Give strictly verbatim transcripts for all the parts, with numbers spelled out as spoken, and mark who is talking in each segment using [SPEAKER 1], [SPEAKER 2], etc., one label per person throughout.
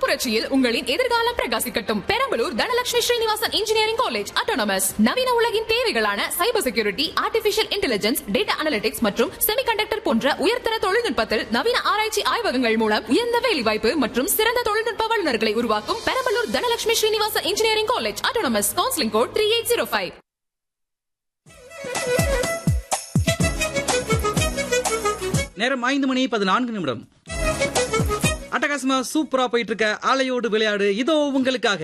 [SPEAKER 1] புரட்சியில் உங்களின் எதிர்காலம் பிரகாசிக்கட்டும். Perambalur Dhanalakshmi Srinivasan engineering college autonomous. நவீன உலகின் தேவைகளான cyber security, artificial intelligence, data analytics மற்றும் செமிகண்டக்டர் போன்ற உயர்தர தொழில்நுட்பத்தில் நவீன ஆராய்ச்சி ஆய்வகங்கள் மூலம் உயர்ந்த வேலைவாய்ப்பு மற்றும் சிறந்த தொழில்நுட்ப வல்லுநர்களை உருவாக்கும் Perambalur Dhanalakshmi Srinivasan engineering college autonomous. Counselling code three eight zero five.
[SPEAKER 2] நேரம் ஐந்து மணி பதினான்கு நிமிடம். அட்டகாசமா சூப்பரா போயிட்டு இருக்க அலையோடு விளையாடு இதோ உங்களுக்காக.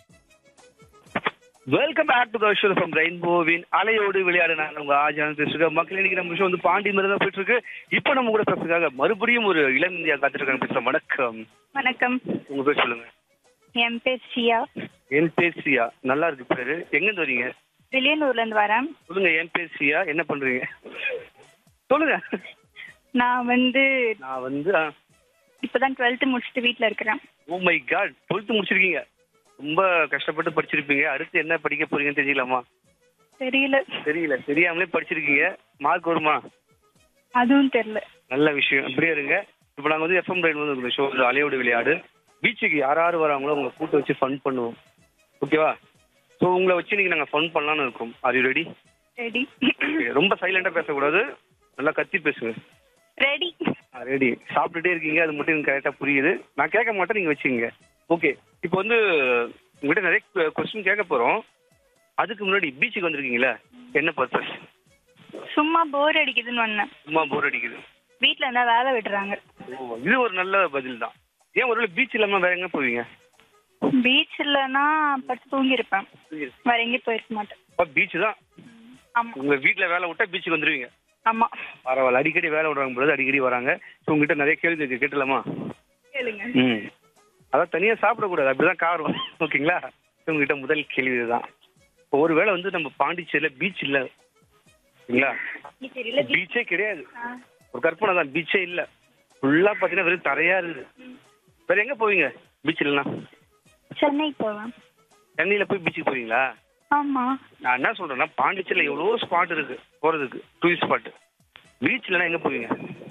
[SPEAKER 3] Welcome back to the show from ரெயின்போவின் அலையோடு விளையாடு. நான் உங்க ஆஜான் பேசுகிறேன். மக்கள் இன்னைக்கு நம்ம ஷோ வந்து பாண்டி மாதிரி தான் போயிட்டு இருக்கு. இப்போ நம்ம கூட பேசுறதுக்காக மறுபடியும் ஒரு இளம் இந்தியா காத்திருக்காங்க. பேசுறேன். வணக்கம்.
[SPEAKER 4] வணக்கம்.
[SPEAKER 3] உங்க பேர் சொல்லுங்க.
[SPEAKER 4] என் பேர் சியா.
[SPEAKER 3] என் பேர் சியா. நல்லா இருக்கு பேரு. எங்க இருந்து வரீங்க?
[SPEAKER 4] வெளியனூர்ல இருந்து வரேன்.
[SPEAKER 3] சொல்லுங்க. என் பேர் சியா. என்ன பண்றீங்க சொல்லுங்க.
[SPEAKER 4] நான் வந்து
[SPEAKER 3] நான் வந்து
[SPEAKER 4] இப்பதான் டுவெல்த் முடிச்சுட்டு வீட்ல இருக்கிறேன்.
[SPEAKER 3] ஓ மை காட், டுவெல்த் முடிச்சிருக்கீங்க. ரொம்ப கஷ்டப்பட்டு படிச்சிருப்பீங்க. அடுத்து என்ன படிக்க போறீங்கன்னு தெரியலாமா?
[SPEAKER 4] தெரியல.
[SPEAKER 3] தெரியல. தெரியாமலே படிச்சிருக்கீங்க. மார்க் வருமா?
[SPEAKER 4] அதுவும் தெரியல.
[SPEAKER 3] நல்ல விஷயம். அப்படியே இருங்க. இப்போ நாங்கள் வந்து எஃப்எம் ரைட் வந்து ஷோ அலையோடு விளையாடு. பீச்சுக்கு யார் யார் வராங்களோ உங்களை கூட்ட வச்சு ஃபன் பண்ணுவோம். ஓகேவா? ஸோ உங்களை வச்சு நீங்கள் நாங்கள் ஃபன் பண்ணலான்னு இருக்கோம். Are you ready?
[SPEAKER 4] ரெடி.
[SPEAKER 3] ரொம்ப சைலண்டாக பேசக்கூடாது. நல்லா கத்தி பேசுங்க.
[SPEAKER 4] ரெடி.
[SPEAKER 3] ரெடி. சாப்பிட்டுட்டே இருக்கீங்க. அது மட்டும் எனக்கு கரெக்டாக புரியுது. நான் கேட்க மாட்டேன், நீங்கள் வச்சுக்கோங்க. ஓகே. இப்போ வந்து உங்கள்கிட்ட நிறைய கொஸ்டின் கேட்க போகிறோம். அதுக்கு முன்னாடி பீச்சுக்கு வந்திருக்கீங்களா? என்ன பர்பஸ்?
[SPEAKER 4] சும்மா போர் அடிக்குதுன்னு வந்தேன்.
[SPEAKER 3] சும்மா போர் அடிக்குது.
[SPEAKER 4] வீட்ல இருந்தா வேலை விடுறாங்க.
[SPEAKER 3] ஓ, இது ஒரு நல்ல பதில் தான். ஏன் ஒருவேளை பீச் இல்லாமல் வேற எங்கே போவீங்க?
[SPEAKER 4] பீச் இல்லைன்னா படுத்து தூங்கி இருப்பேன். வேற எங்கேயும் போயிருக்க மாட்டேன்.
[SPEAKER 3] பீச் தான்.
[SPEAKER 4] ஆமா.
[SPEAKER 3] உங்க வீட்டில் வேலை விட்டா பீச்சுக்கு வந்துருவீங்க.
[SPEAKER 4] ஆமா.
[SPEAKER 3] பரவாயில்ல. அடிக்கடி வேலை விடுறாங்க பொழுது அடிக்கடி வராங்க. ஸோ உங்ககிட்ட நிறைய கேள்வி இருக்கு. கேட்டலாமா?
[SPEAKER 4] கேளுங்க.
[SPEAKER 3] ம் அதான் தனியாக சாப்பிடக்கூடாது. அப்படிதான் காரம். ஓகேங்களா? உங்ககிட்ட முதல் கேள்வி இதுதான். ஒரு வேளை வந்து நம்ம பாண்டிச்சேரியில் பீச் இல்லை. ஓகேங்களா? பீச்சே கிடையாது. ஒரு கற்பனை தான். பீச்சே இல்லை. ஃபுல்லாக பார்த்தீங்கன்னா வெறும் தரையா இருக்குது. வேற எங்கே போவீங்க பீச் இல்லைன்னா?
[SPEAKER 4] சென்னை போவேன்.
[SPEAKER 3] சென்னையில் போய் பீச்சுக்கு போவீங்களா?
[SPEAKER 4] ஆமா.
[SPEAKER 3] நான் என்ன சொல்றேன்னா, பாண்டிச்சேரியில் எவ்வளோ ஸ்பாட் இருக்கு போறதுக்கு, டூரிஸ்ட் ஸ்பாட். பீச்லன்னா எங்க போவீங்க?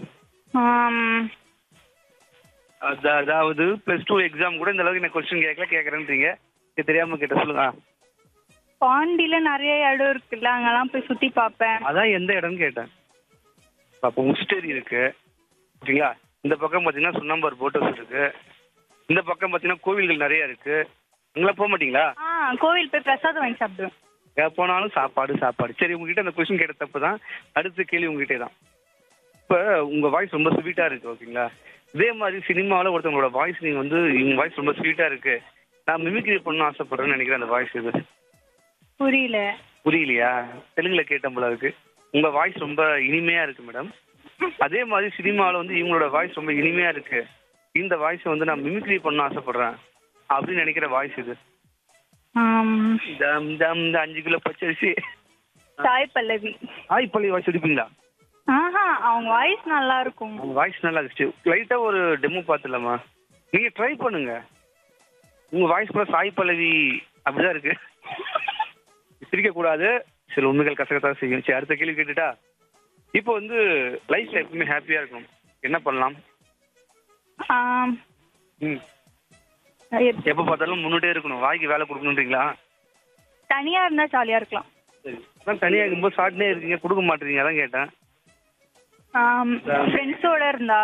[SPEAKER 3] அதாவது பிளஸ் டூ எக்ஸாம் கூட இந்த அளவுக்கு நான் கொஸ்டின் கேட்கல, கேட்கறேன்றீங்க. தெரியாம கேட்ட சொல்லுங்க.
[SPEAKER 4] பாண்டியில நிறைய இடம் இருக்குல்ல, அங்கெல்லாம் போய் சுத்தி பார்ப்பேன்.
[SPEAKER 3] அதான் எந்த இடம்னு கேட்டேன். அப்போ உஸ்டேரி இருக்கு. ஓகேங்களா? இந்த பக்கம் பார்த்தீங்கன்னா சுண்ணாம்பார் போட் ஹவுஸ் இருக்கு. இந்த பக்கம் பார்த்தீங்கன்னா கோவில்கள் நிறைய இருக்கு. அங்கெல்லாம் போக மாட்டீங்களா?
[SPEAKER 4] ஆ, கோவில் போய் பிரசாதம் வாங்கி சாப்பிடுவேன்.
[SPEAKER 3] எங்கே போனாலும் சாப்பாடு சாப்பாடு. சரி, உங்ககிட்ட அந்த கொஸ்டின் கேட்ட தப்பு தான். அடுத்த கேள்வி உங்ககிட்டே தான். இப்போ உங்கள் வாய்ஸ் ரொம்ப ஸ்வீட்டாக இருக்குது. ஓகேங்களா? இதே மாதிரி சினிமாவில் ஒருத்தவங்களோட வாய்ஸ் நீங்கள் வந்து இவங்க வாய்ஸ் ரொம்ப ஸ்வீட்டாக இருக்கு, நான் மிமிக்ரி பண்ண ஆசைப்படுறேன்னு நினைக்கிறேன். அந்த வாய்ஸ் இது
[SPEAKER 4] புரியல.
[SPEAKER 3] புரியலையா? தெலுங்குல கேட்டேன் போல இருக்கு. உங்கள் வாய்ஸ் ரொம்ப இனிமையாக இருக்கு மேடம். அதே மாதிரி சினிமாவில் வந்து இவங்களோட வாய்ஸ் ரொம்ப இனிமையாக இருக்கு, இந்த வாய்ஸை வந்து நான் மிமிக்ரி பண்ண ஆசைப்படுறேன் அப்படின்னு நினைக்கிற வாய்ஸ் இது. தம் தம் இந்த அஞ்சு கிலோ பச்சரிசி.
[SPEAKER 4] சாய் பல்லவி.
[SPEAKER 3] சாய் பல்லவி வாய்ஸ் எடுப்பீங்களா?
[SPEAKER 4] ஆஹா, அவங்க வாய்ஸ் நல்லா இருக்கும்.
[SPEAKER 3] அவங்க வாய்ஸ் நல்லா இருந்துச்சு. லைட்டா ஒரு டெமோ பார்த்துலாமா? நீங்க ட்ரை பண்ணுங்க. உங்க வாய்ஸ் கூட சாய் பல்லவி அப்படிதான் இருக்கு. சிரிக்க கூடாது. சில உண்மைகள் கசகத்தான் செய்யும். சரி, அடுத்த கேள்வி கேட்டுட்டா. இப்போ வந்து லைஃப்ல எப்பவுமே ஹாப்பியா இருக்கணும், என்ன பண்ணலாம்? ம் எப்ப பார்த்தாலும் முன்னுட்டே இருக்கணும், வாய்க்கு வேலை கொடுக்கணுன்றீங்களா?
[SPEAKER 4] தனியா இருந்தா ஜாலியா இருக்கலாம்.
[SPEAKER 3] சரி, அதான் தனியா இருக்கும்போது சாட்டினே இருக்கீங்க, கொடுக்க மாட்டீங்க, அதான் கேட்டேன்.
[SPEAKER 4] ஃப்ரெண்ட்ஸோட இருந்தா.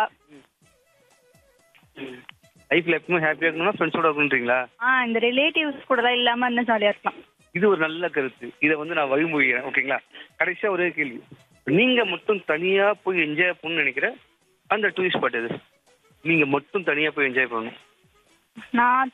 [SPEAKER 3] லைஃப்ல எப்பவுமே ஹாப்பியா இருக்கணும்னா ஃப்ரெண்ட்ஸோட இருக்கணுன்றீங்களா?
[SPEAKER 4] ஆ, இந்த ரிலேட்டிவ்ஸ் கூட எல்லாம் இல்லாம இருந்தா ஜாலியா இருக்கலாம்.
[SPEAKER 3] இது ஒரு நல்ல கருத்து. இதை வந்து நான் வழிமொழிகிறேன். ஓகேங்களா? கடைசியா ஒரே கேள்வி. நீங்க மட்டும் தனியா போய் என்ஜாய் பண்ணணும்னு நினைக்கிற அந்த டூரிஸ்ட் ஸ்பாட் எது? நீங்க மட்டும் தனியா போய் என்ஜாய் பண்ணணும்.
[SPEAKER 4] நான்